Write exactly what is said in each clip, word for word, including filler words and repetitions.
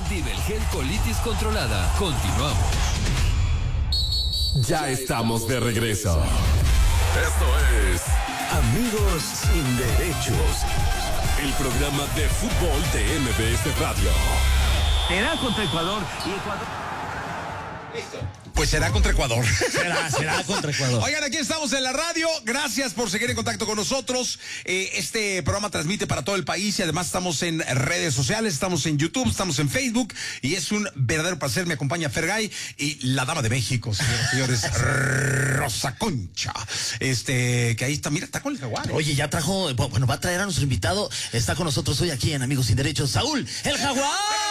Activa el gel colitis controlada. Continuamos. Ya estamos de regreso. Esto es Amigos sin Derechos, el programa de fútbol de M B S Radio. Será contra Ecuador y Ecuador. Listo. Pues será contra Ecuador. Será, será contra Ecuador. Oigan, aquí estamos en la radio. Gracias por seguir en contacto con nosotros. Eh, este programa transmite para todo el país y además estamos en redes sociales, estamos en YouTube, estamos en Facebook y es un verdadero placer. Me acompaña Fergay y la dama de México, señoras y señores, Rosa Concha. Este, que ahí está, mira, está con el jaguar. ¿eh? Oye, ya trajo, bueno, va a traer a nuestro invitado. Está con nosotros hoy aquí en Amigos sin Derechos, Saúl, el jaguar.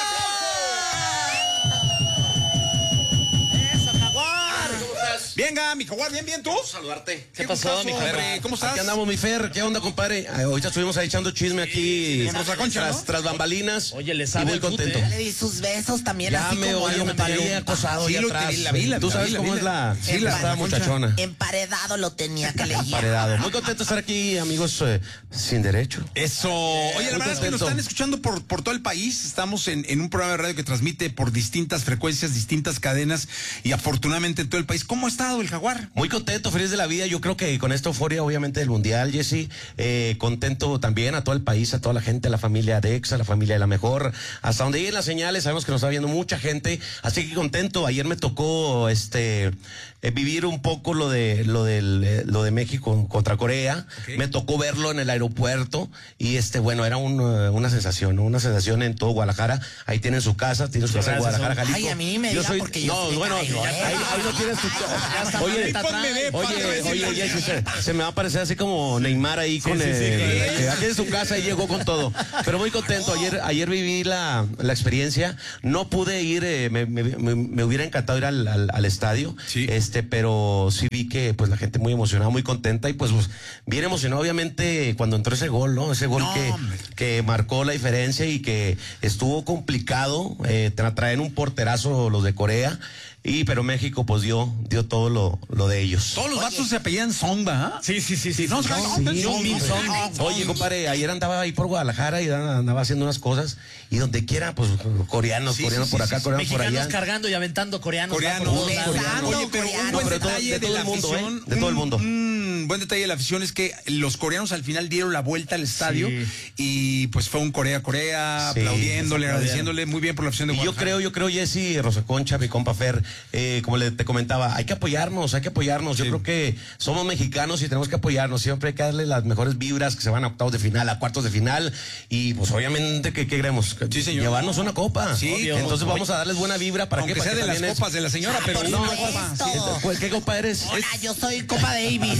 Venga, mi jaguar, bien, bien, ¿tú? Saludarte. ¿Qué pasó, mi jaguar? ¿Cómo estás? Aquí andamos, mi Fer. ¿Qué onda, compadre? Ay, ahorita estuvimos ahí echando chisme aquí. Con Rosa Concha, tras, ¿no? tras bambalinas. Oye, le y sabe muy el fute, contento. ¿eh? Le di sus besos también, Ya así me, como oye, algo me tenía acosado Sí, ahí lo atrás. te vi, la vi, la Tú vi, sabes la cómo vi, es la- la, sí, la- esta la Concha. muchachona. emparedado lo tenía que leer. Emparedado. Muy contento de estar aquí, amigos eh, sin derecho. Eso. Oye, la Muy verdad es que nos contento. están escuchando por, por todo el país. Estamos en, en un programa de radio que transmite por distintas frecuencias, distintas cadenas y afortunadamente en todo el país. ¿Cómo ha estado el jaguar? Muy contento, feliz de la vida. Yo creo que con esta euforia, obviamente, del Mundial, Jesse, eh, contento también a todo el país, a toda la gente, a la familia de Exa, a la familia de La Mejor, hasta donde lleguen las señales. Sabemos que nos está viendo mucha gente, así que contento. Ayer me tocó este eh, vivir un poco lo de lo del eh, lo de México contra Corea. Okay. Me tocó verlo en el aeropuerto y este bueno, era un, uh, una sensación, ¿no? Una sensación en todo Guadalajara. Ahí tienen su casa, tienen su casa en gracias, Guadalajara, Jalisco. Ay, a mí me yo diga soy, porque yo no, sí me bueno, caigo, ahí, ¿eh? ahí no tienes tu está Oye, malita atrás. Oye, oye, Jesse, se, se me va a parecer así como Neymar ahí con sí, el, sí, con que aquí en su casa y llegó con todo. Pero muy contento. Ayer, ayer viví la, la experiencia. No pude ir, eh, me, me, me, me hubiera encantado ir al, al, al estadio. Sí. Este, pero sí vi que pues la gente muy emocionada, muy contenta y pues, pues bien emocionado, obviamente, cuando entró ese gol, ¿no? Ese gol No, que, hombre. que marcó la diferencia y que estuvo complicado eh, tra traer un porterazo los de Corea. Y pero México pues dio dio todo lo, lo de ellos. Todos los vatos se apellían Song, ¿verdad? Sí, sí, sí, sí. No, sí, no, sí. no, Sí, Song, sí, Song. Oye, compadre, ayer andaba ahí por Guadalajara y andaba haciendo unas cosas y donde quiera, pues coreanos, Sí, coreanos sí, por sí, acá, sí, coreanos por Mexicanos allá. cargando y aventando coreanos. Coreanos, va por todos lados. coreanos. Oye, pero un coreanos. buen No, pero todo- detalle de de, todo la el mundo, ¿eh? afición. De todo el un- mundo. Un buen detalle de la afición es que los coreanos al final dieron la vuelta al estadio Sí. y pues fue un Corea-Corea, Sí, aplaudiéndole, se agradeciéndole muy bien por la afición de Y yo Guadalajara. creo, yo creo, Jesse, Rosa Concha, mi compa Fer, eh, como le, te comentaba, hay que apoyarnos, hay que apoyarnos. Yo Sí. creo que somos mexicanos y tenemos que apoyarnos. Siempre hay que darle las mejores vibras que se van a octavos de final, a cuartos de final. Y pues obviamente, ¿qué qué queremos? Sí, señor. Llevarnos una copa. Sí, Obvio. Entonces vamos a darles buena vibra para Aunque que sea para de que las también es- copas de la señora, pero por una supuesto. copa. Sí. Pues, ¿qué copa eres? Hola, yo soy Copa Davis.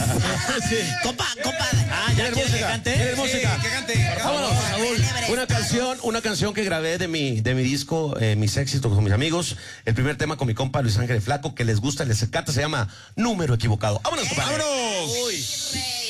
Copa, Copa. Ah, ¿ya quieres que cante? ¿Quieres música? Sí, que cante. Vámonos, Saúl. Una canción, una canción que grabé de mi, de mi disco, eh, mis éxitos con mis amigos. El primer tema con mi compa Luis Ángel Flaco, que les gusta, les encanta, se llama Número Equivocado. ¡Vámonos, compadre! ¡Vámonos! Uy.